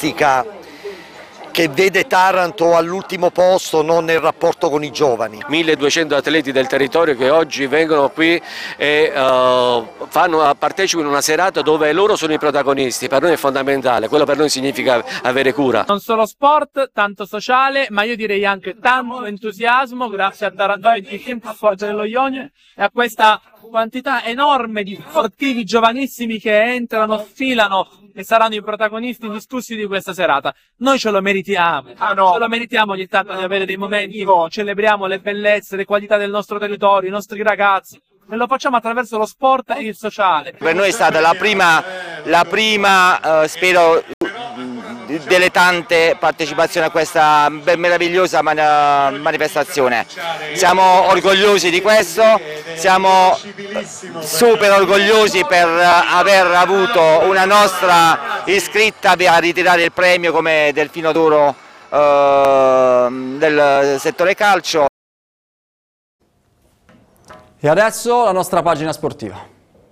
agonistica che vede Taranto all'ultimo posto, non nel rapporto con i giovani. 1200 atleti del territorio che oggi vengono qui e partecipano a una serata dove loro sono i protagonisti. Per noi è fondamentale, quello per noi significa avere cura. Non solo sport, tanto sociale, ma io direi anche tanto entusiasmo grazie a Taranto e di Team Forza dello Ionio e a questa quantità enorme di sportivi giovanissimi che entrano, sfilano e saranno i protagonisti indiscussi di questa serata. Noi ce lo meritiamo, ce lo meritiamo ogni tanto di avere dei momenti, celebriamo le bellezze, le qualità del nostro territorio, i nostri ragazzi, e lo facciamo attraverso lo sport e il sociale. Per noi è stata la prima spero, delle tante partecipazioni a questa meravigliosa manifestazione. Siamo orgogliosi di questo, siamo super orgogliosi per aver avuto una nostra iscritta a ritirare il premio come Delfino d'Oro del settore calcio. E adesso la nostra pagina sportiva.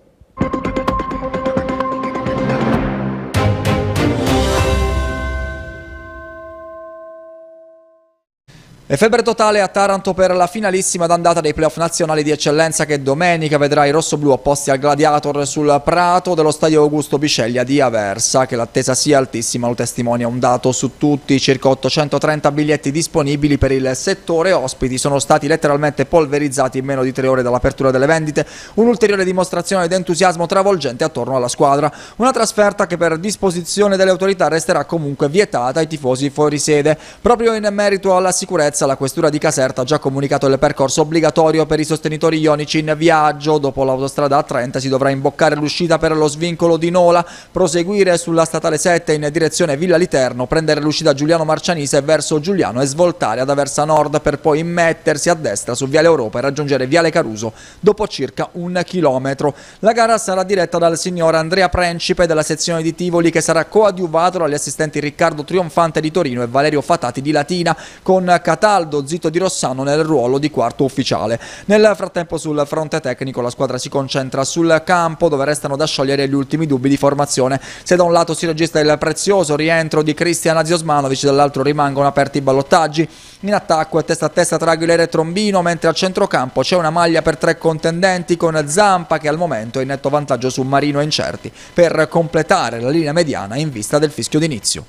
E febbre totale a Taranto per la finalissima d'andata dei playoff nazionali di eccellenza che domenica vedrà i rossoblù opposti al Gladiator sul prato dello stadio Augusto Bisceglia di Aversa. Che l'attesa sia altissima lo testimonia un dato su tutti: circa 830 biglietti disponibili per il settore ospiti sono stati letteralmente polverizzati in meno di 3 ore dall'apertura delle vendite, un'ulteriore dimostrazione di entusiasmo travolgente attorno alla squadra. Una trasferta che per disposizione delle autorità resterà comunque vietata ai tifosi fuori sede. Proprio in merito alla sicurezza, la questura di Caserta ha già comunicato il percorso obbligatorio per i sostenitori ionici in viaggio. Dopo l'autostrada A30 si dovrà imboccare l'uscita per lo svincolo di Nola, proseguire sulla statale 7 in direzione Villa Literno, prendere l'uscita Giuliano Marcianise verso Giuliano e svoltare ad Aversa Nord per poi immettersi a destra su Viale Europa e raggiungere Viale Caruso dopo circa 1 chilometro. La gara sarà diretta dal signor Andrea Principe della sezione di Tivoli, che sarà coadiuvato dagli assistenti Riccardo Trionfante di Torino e Valerio Fatati di Latina, con Cataldo Zitto di Rossano nel ruolo di quarto ufficiale. Nel frattempo sul fronte tecnico la squadra si concentra sul campo, dove restano da sciogliere gli ultimi dubbi di formazione. Se da un lato si registra il prezioso rientro di Cristian Aziosmanovic, dall'altro rimangono aperti i ballottaggi. In attacco è testa a testa tra Aguilera e Trombino, mentre a centrocampo c'è una maglia per 3 contendenti, con Zampa che al momento è in netto vantaggio su Marino e Incerti, per completare la linea mediana in vista del fischio d'inizio.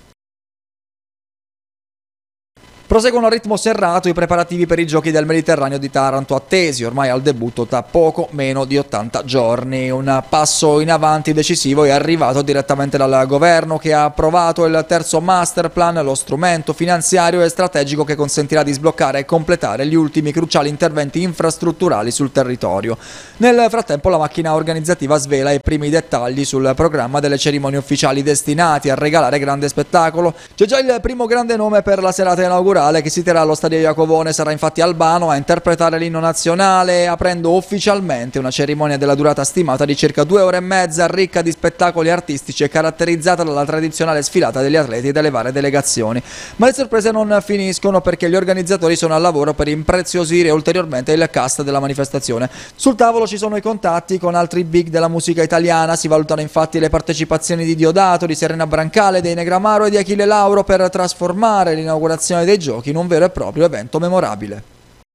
Proseguono a ritmo serrato i preparativi per i giochi del Mediterraneo di Taranto, attesi ormai al debutto tra poco meno di 80 giorni. Un passo in avanti decisivo è arrivato direttamente dal governo, che ha approvato il terzo master plan, lo strumento finanziario e strategico che consentirà di sbloccare e completare gli ultimi cruciali interventi infrastrutturali sul territorio. Nel frattempo la macchina organizzativa svela i primi dettagli sul programma delle cerimonie ufficiali destinati a regalare grande spettacolo. C'è già il primo grande nome per la serata inaugurale, che si terrà allo stadio Iacovone. Sarà infatti Albano a interpretare l'inno nazionale, aprendo ufficialmente una cerimonia della durata stimata di circa 2 ore e mezza, ricca di spettacoli artistici e caratterizzata dalla tradizionale sfilata degli atleti e delle varie delegazioni. Ma le sorprese non finiscono, perché gli organizzatori sono al lavoro per impreziosire ulteriormente il cast della manifestazione. Sul tavolo ci sono i contatti con altri big della musica italiana. Si valutano infatti le partecipazioni di Diodato, di Serena Brancale, dei Negramaro e di Achille Lauro, per trasformare l'inaugurazione dei giochi in un vero e proprio evento memorabile.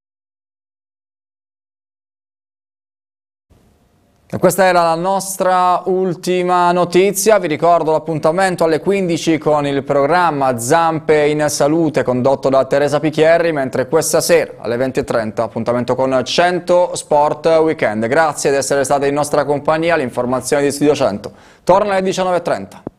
E questa era la nostra ultima notizia. Vi ricordo l'appuntamento alle 15 con il programma Zampe in Salute, condotto da Teresa Picchierri, mentre questa sera alle 20:30 appuntamento con 100 Sport Weekend. Grazie di essere state in nostra compagnia. L'informazione di Studio 100 torna alle 19:30.